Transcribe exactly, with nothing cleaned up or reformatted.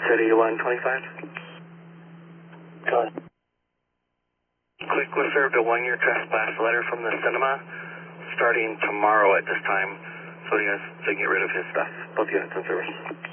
thirty-one twenty-five. Got it. Quick was served a one-year trespass letter from the cinema starting tomorrow at this time, so you guys can get rid of his stuff. Both units in service.